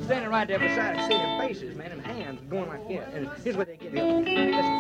standing right there beside us, seeing their faces, man, them hands going like this. And here's what they get.